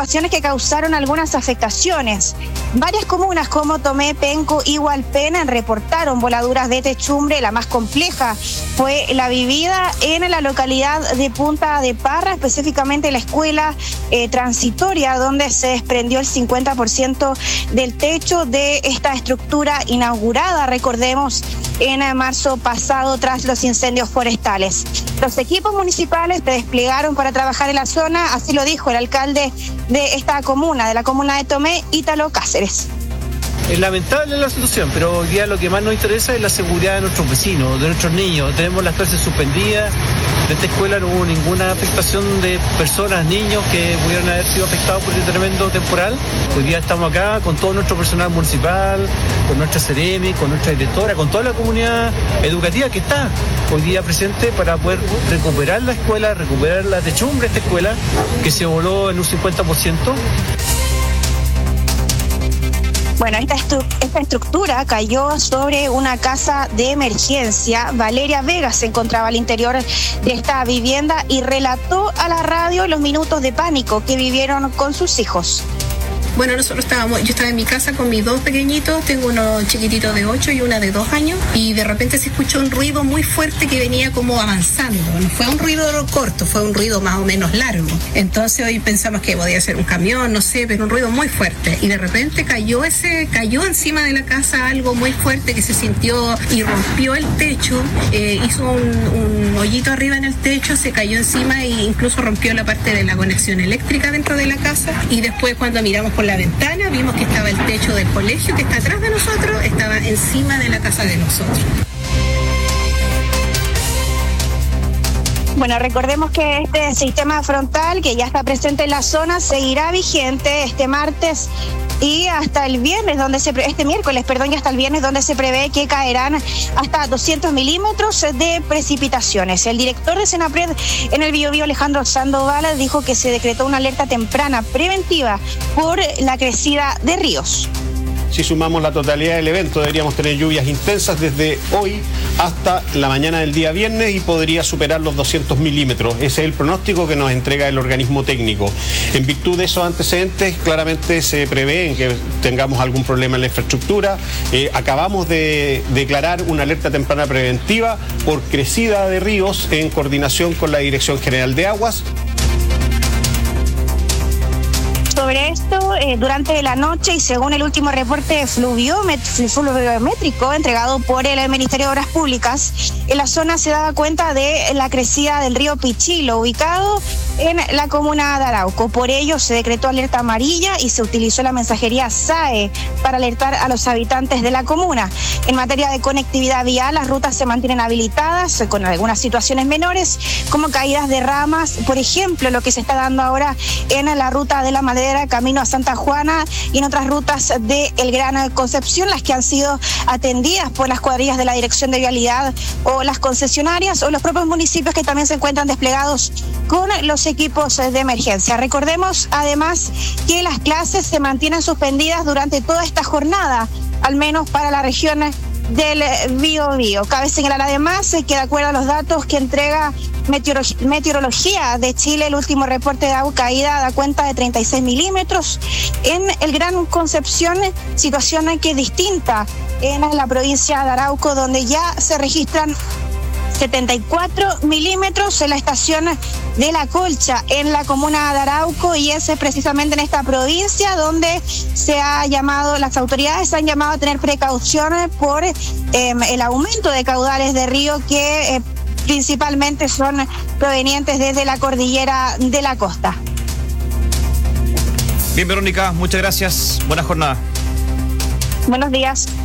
situaciones que causaron algunas afectaciones. Varias comunas como Tomé, Penco y Hualpén reportaron voladuras de techumbre. La más compleja fue la vivida en la localidad de Punta de Parra, específicamente la escuela transitoria, donde se desprendió el 50% del techo de esta estructura inaugurada, recordemos, en marzo pasado tras los incendios forestales. Los equipos municipales se desplegaron para trabajar en la zona, así lo dijo el alcalde de esta comuna, de la comuna de Tomé, Ítalo Cáceres. Es lamentable la situación, pero hoy día lo que más nos interesa es la seguridad de nuestros vecinos, de nuestros niños. Tenemos las clases suspendidas. En esta escuela no hubo ninguna afectación de personas, niños que pudieran haber sido afectados por este tremendo temporal. Hoy día estamos acá con todo nuestro personal municipal, con nuestra Seremi, con nuestra directora, con toda la comunidad educativa que está hoy día presente para poder recuperar la escuela, recuperar la techumbre de esta escuela que se voló en un 50%. Bueno, esta estructura cayó sobre una casa de emergencia. Valeria Vega se encontraba al interior de esta vivienda y relató a la radio los minutos de pánico que vivieron con sus hijos. Bueno, yo estaba en mi casa con mis dos pequeñitos, tengo uno chiquitito de 8 y una de 2 años, y de repente se escuchó un ruido muy fuerte que venía como avanzando. No fue un ruido corto, fue un ruido más o menos largo. Entonces hoy pensamos que podía ser un camión, no sé, pero un ruido muy fuerte. Y de repente cayó encima de la casa algo muy fuerte que se sintió y rompió el techo, hizo un hoyito arriba en el techo, se cayó encima e incluso rompió la parte de la conexión eléctrica dentro de la casa. Y después cuando miramos por la ventana vimos que estaba el techo del colegio que está atrás de nosotros, estaba encima de la casa de nosotros. Bueno, recordemos que este sistema frontal que ya está presente en la zona seguirá vigente este martes y hasta el viernes, este miércoles, y hasta el viernes, donde se prevé que caerán hasta 200 milímetros de precipitaciones. El director de Senapred en el Biobío, Alejandro Sandoval, dijo que se decretó una alerta temprana preventiva por la crecida de ríos. Si sumamos la totalidad del evento, deberíamos tener lluvias intensas desde hoy hasta la mañana del día viernes y podría superar los 200 milímetros. Ese es el pronóstico que nos entrega el organismo técnico. En virtud de esos antecedentes, claramente se prevé que tengamos algún problema en la infraestructura. Acabamos de declarar una alerta temprana preventiva por crecida de ríos en coordinación con la Dirección General de Aguas. Sobre esto, durante la noche y según el último reporte fluviométrico entregado por el Ministerio de Obras Públicas, en la zona se daba cuenta de la crecida del río Pichilo, ubicado en la comuna de Arauco. Por ello se decretó alerta amarilla y se utilizó la mensajería SAE para alertar a los habitantes de la comuna. En materia de conectividad vial, las rutas se mantienen habilitadas con algunas situaciones menores, como caídas de ramas, por ejemplo, lo que se está dando ahora en la ruta de la Madera, camino a Santa Juana, y en otras rutas de El Gran Concepción, las que han sido atendidas por las cuadrillas de la Dirección de Vialidad o las concesionarias o los propios municipios que también se encuentran desplegados con los equipos de emergencia. Recordemos además que las clases se mantienen suspendidas durante toda esta jornada, al menos para la región del Biobío. Cabe señalar además que de acuerdo a los datos que entrega Meteorología de Chile, el último reporte de agua caída da cuenta de 36 milímetros en el Gran Concepción, situación que es distinta en la provincia de Arauco, donde ya se registran 74 milímetros en la estación de La Colcha, en la comuna de Arauco, y es precisamente en esta provincia donde las autoridades han llamado a tener precauciones por el aumento de caudales de río que principalmente son provenientes desde la cordillera de la costa. Bien, Verónica, muchas gracias. Buena jornada. Buenos días.